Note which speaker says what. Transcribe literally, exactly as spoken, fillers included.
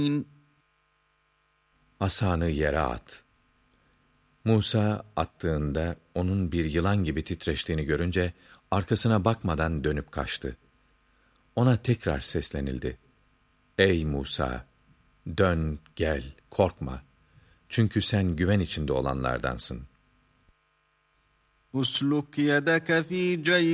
Speaker 1: Asanı yere at. Musa attığında onun bir yılan gibi titreştiğini görünce arkasına bakmadan dönüp kaçtı. Ona tekrar seslenildi. Ey Musa! Dön, gel, korkma. Çünkü sen güven içinde olanlardansın.
Speaker 2: أسلك يدك في جيبك